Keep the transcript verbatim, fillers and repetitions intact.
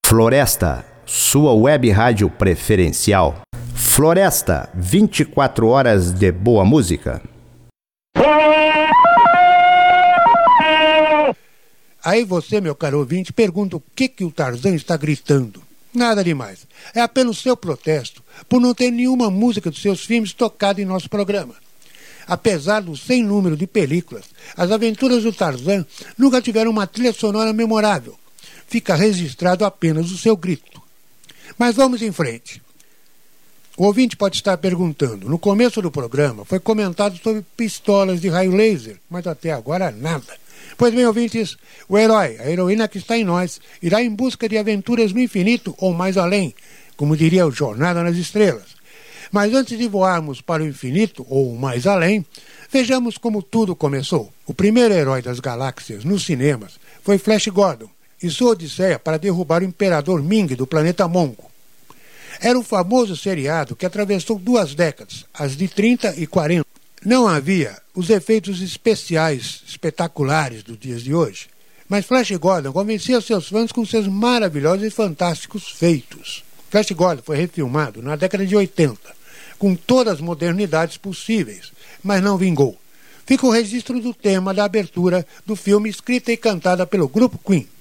Floresta, sua web rádio preferencial. Floresta, vinte e quatro horas de boa música. Aí você, meu caro ouvinte, pergunta o que, que o Tarzan está gritando. Nada demais. É apenas seu protesto por não ter nenhuma música dos seus filmes tocada em nosso programa. Apesar do sem número de películas, as aventuras do Tarzan nunca tiveram uma trilha sonora memorável. Fica registrado apenas o seu grito. Mas vamos em frente. O ouvinte pode estar perguntando, no começo do programa foi comentado sobre pistolas de raio laser, mas até agora nada. Pois bem, ouvintes, o herói, a heroína que está em nós, irá em busca de aventuras no infinito ou mais além, como diria o Jornada nas Estrelas. Mas antes de voarmos para o infinito ou mais além, vejamos como tudo começou. O primeiro herói das galáxias nos cinemas foi Flash Gordon e sua odisseia para derrubar o Imperador Ming do planeta Mongo. Era um famoso seriado que atravessou duas décadas, as de trinta e quarenta. Não havia os efeitos especiais espetaculares dos dias de hoje, mas Flash Gordon convencia seus fãs com seus maravilhosos e fantásticos feitos. Flash Gordon foi refilmado na década de oitenta, com todas as modernidades possíveis, mas não vingou. Fica o registro do tema da abertura do filme, escrita e cantada pelo grupo Queen.